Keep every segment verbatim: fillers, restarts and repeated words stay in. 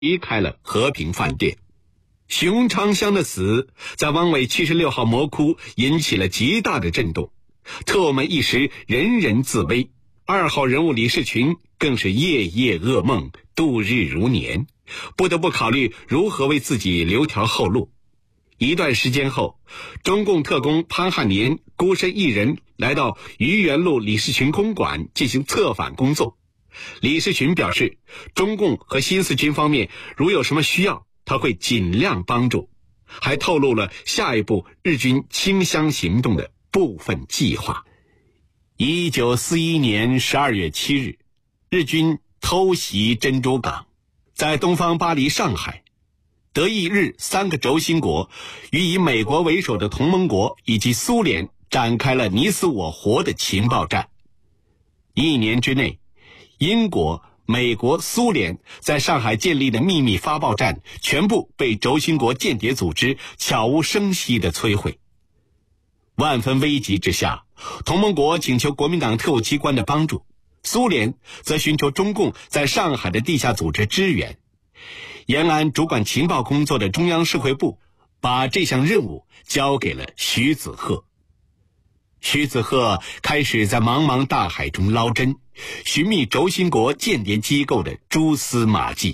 离开了和平饭店。熊昌乡的死在汪伪七十六号魔窟引起了极大的震动，特务们一时人人自危，二号人物李士群更是夜夜噩梦，度日如年，不得不考虑如何为自己留条后路。一段时间后，中共特工潘汉年孤身一人来到愚园路李士群公馆进行策反工作。李士群表示，中共和新四军方面如有什么需要，他会尽量帮助，还透露了下一步日军清乡行动的部分计划。一九四一年十二月七日，日军偷袭珍珠港，在东方巴黎、上海、德意日三个轴心国与以美国为首的同盟国以及苏联展开了你死我活的情报战。一年之内，英国、美国、苏联在上海建立的秘密发报站全部被轴心国间谍组织悄无声息地摧毁。万分危急之下，同盟国请求国民党特务机关的帮助，苏联则寻求中共在上海的地下组织支援。延安主管情报工作的中央社会部把这项任务交给了徐子鹤。徐子鹤开始在茫茫大海中捞针，寻觅轴心国间谍机构的蛛丝马迹。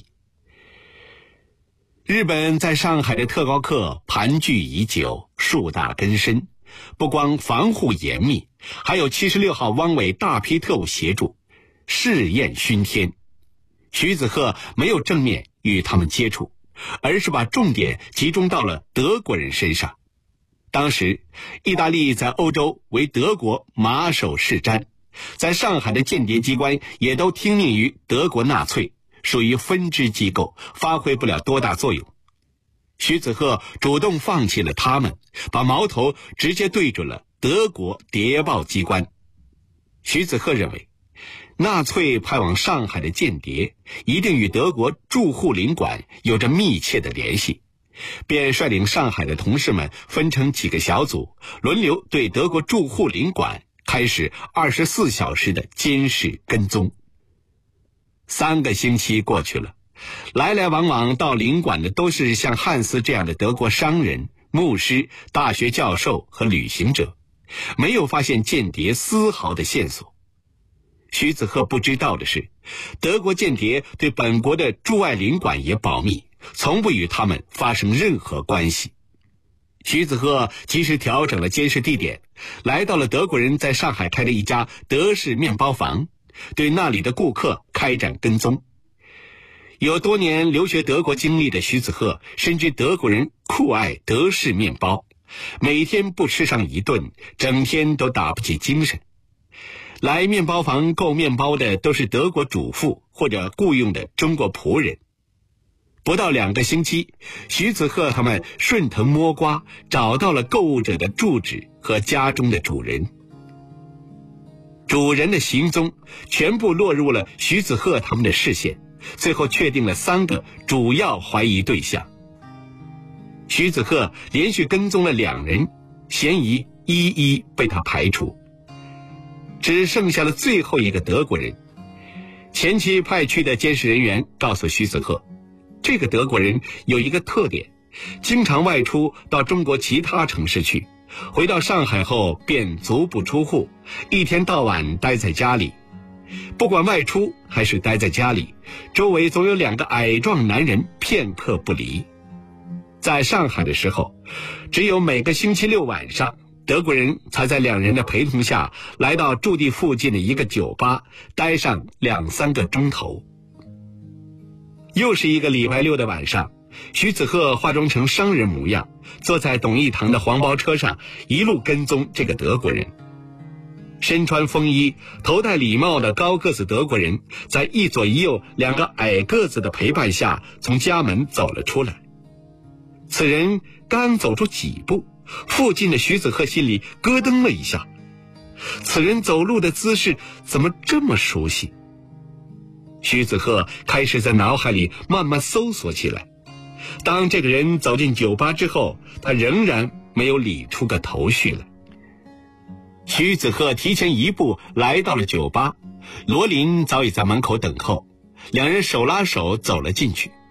日本在上海的特高课盘踞已久，树大根深，不光防护严密，还有七十六号汪伪大批特务协助，试验熏天。徐子鹤没有正面与他们接触，而是把重点集中到了德国人身上。当时意大利在欧洲为德国马首是瞻，在上海的间谍机关也都听命于德国纳粹，属于分支机构，发挥不了多大作用。徐子鹤主动放弃了他们，把矛头直接对准了德国谍报机关。徐子鹤认为，纳粹派往上海的间谍一定与德国驻沪领馆有着密切的联系，便率领上海的同事们分成几个小组，轮流对德国驻沪领馆开始二十四小时的监视跟踪。三个星期过去了，来来往往到领馆的都是像汉斯这样的德国商人、牧师、大学教授和旅行者，没有发现间谍丝毫的线索。徐子鹤不知道的是，德国间谍对本国的驻外领馆也保密，从不与他们发生任何关系。徐子鹤及时调整了监视地点，来到了德国人在上海开的一家德式面包房，对那里的顾客开展跟踪。有多年留学德国经历的徐子鹤深知德国人酷爱德式面包，每天不吃上一顿，整天都打不起精神。来面包房购面包的都是德国主妇或者雇佣的中国仆人。不到两个星期，徐子鹤他们顺藤摸瓜，找到了购物者的住址和家中的主人。主人的行踪全部落入了徐子鹤他们的视线，最后确定了三个主要怀疑对象。徐子鹤连续跟踪了两人，嫌疑一一被他排除，只剩下了最后一个德国人。前期派去的监视人员告诉徐子鹤，这个德国人有一个特点，经常外出到中国其他城市去，回到上海后便足不出户，一天到晚待在家里。不管外出还是待在家里，周围总有两个矮壮男人片刻不离。在上海的时候，只有每个星期六晚上，德国人才在两人的陪同下来到驻地附近的一个酒吧，待上两三个钟头。又是一个礼拜六的晚上，徐子鹤化妆成商人模样，坐在董义堂的黄包车上，一路跟踪这个德国人。身穿风衣、头戴礼帽的高个子德国人，在一左一右两个矮个子的陪伴下，从家门走了出来。此人刚走出几步，附近的徐子鹤心里咯噔了一下，此人走路的姿势怎么这么熟悉？徐子鹤开始在脑海里慢慢搜索起来。当这个人走进酒吧之后，他仍然没有理出个头绪来。徐子鹤提前一步来到了酒吧，罗琳早已在门口等候，两人手拉手走了进去。